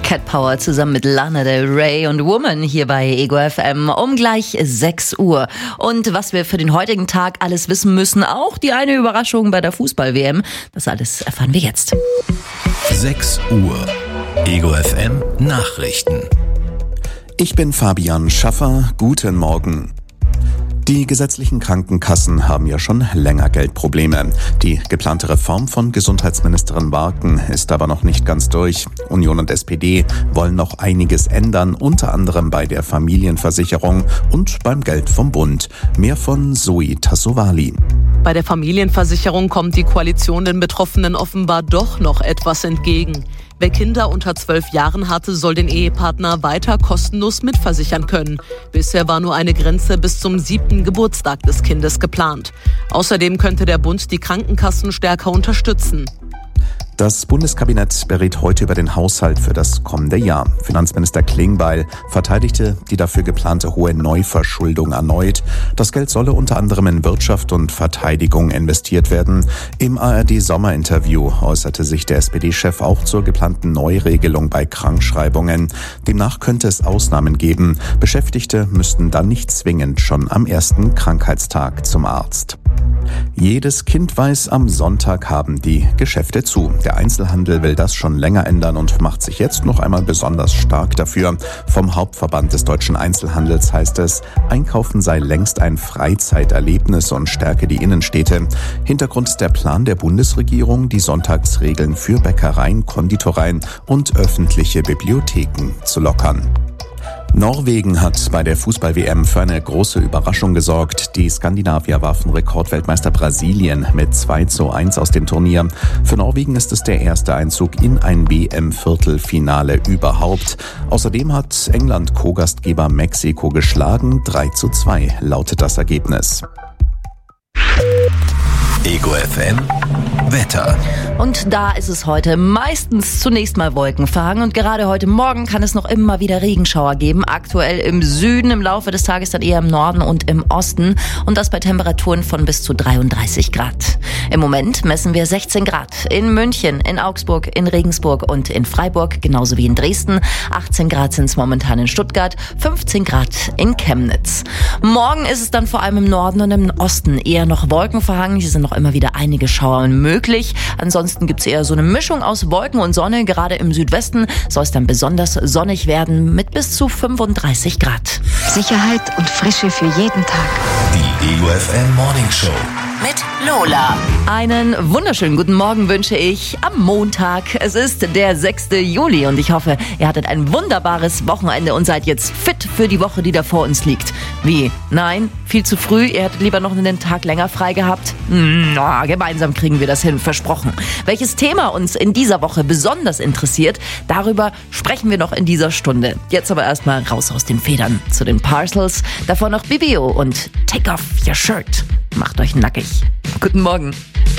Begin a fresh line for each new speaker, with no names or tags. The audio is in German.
Cat Power zusammen mit Lana Del Rey und Woman hier bei Ego FM um gleich 6 Uhr. Und was wir für den heutigen Tag alles wissen müssen, auch die eine Überraschung bei der Fußball-WM, das alles erfahren wir jetzt.
6 Uhr. Ego FM Nachrichten.
Ich bin Fabian Schaffer. Guten Morgen. Die gesetzlichen Krankenkassen haben ja schon länger Geldprobleme. Die geplante Reform von Gesundheitsministerin Warken ist aber noch nicht ganz durch. Union und SPD wollen noch einiges ändern, unter anderem bei der Familienversicherung und beim Geld vom Bund. Mehr von Zoe Tassovali.
Bei der Familienversicherung kommt die Koalition den Betroffenen offenbar doch noch etwas entgegen. Wer Kinder unter 12 Jahren hatte, soll den Ehepartner weiter kostenlos mitversichern können. Bisher war nur eine Grenze bis zum 7. Geburtstag des Kindes geplant. Außerdem könnte der Bund die Krankenkassen stärker unterstützen.
Das Bundeskabinett berät heute über den Haushalt für das kommende Jahr. Finanzminister Klingbeil verteidigte die dafür geplante hohe Neuverschuldung erneut. Das Geld solle unter anderem in Wirtschaft und Verteidigung investiert werden. Im ARD-Sommerinterview äußerte sich der SPD-Chef auch zur geplanten Neuregelung bei Krankschreibungen. Demnach könnte es Ausnahmen geben. Beschäftigte müssten dann nicht zwingend schon am ersten Krankheitstag zum Arzt. Jedes Kind weiß, am Sonntag haben die Geschäfte zu. Der Einzelhandel will das schon länger ändern und macht sich jetzt noch einmal besonders stark dafür. Vom Hauptverband des deutschen Einzelhandels heißt es, Einkaufen sei längst ein Freizeiterlebnis und stärke die Innenstädte. Hintergrund ist der Plan der Bundesregierung, die Sonntagsregeln für Bäckereien, Konditoreien und öffentliche Bibliotheken zu lockern. Norwegen hat bei der Fußball-WM für eine große Überraschung gesorgt. Die Skandinavier warfen Rekordweltmeister Brasilien mit 2:1 aus dem Turnier. Für Norwegen ist es der erste Einzug in ein WM-Viertelfinale überhaupt. Außerdem hat England Co-Gastgeber Mexiko geschlagen. 3:2 lautet das Ergebnis.
Ego FM Wetter.
Und da ist es heute meistens zunächst mal wolkenverhangen und gerade heute Morgen kann es noch immer wieder Regenschauer geben. Aktuell im Süden, im Laufe des Tages dann eher im Norden und im Osten und das bei Temperaturen von bis zu 33 Grad. Im Moment messen wir 16 Grad in München, in Augsburg, in Regensburg und in Freiburg, genauso wie in Dresden. 18 Grad sind es momentan in Stuttgart, 15 Grad in Chemnitz. Morgen ist es dann vor allem im Norden und im Osten eher noch wolkenverhangen. Hier sind noch immer wieder einige Schauer möglich. Ansonsten gibt es eher so eine Mischung aus Wolken und Sonne. Gerade im Südwesten soll es dann besonders sonnig werden mit bis zu 35 Grad.
Sicherheit und Frische für jeden Tag.
Die Ego FM Morning Show.
Mit Lola. Einen wunderschönen guten Morgen wünsche ich am Montag. Es ist der 6. Juli und ich hoffe, ihr hattet ein wunderbares Wochenende und seid jetzt fit für die Woche, die da vor uns liegt. Wie? Nein? Viel zu früh? Ihr hättet lieber noch einen Tag länger frei gehabt? Gemeinsam kriegen wir das hin, versprochen. Welches Thema uns in dieser Woche besonders interessiert, darüber sprechen wir noch in dieser Stunde. Jetzt aber erstmal raus aus den Federn zu den Parcels. Davor noch Bibio und Take Off Your Shirt. Macht euch nackig. Guten Morgen.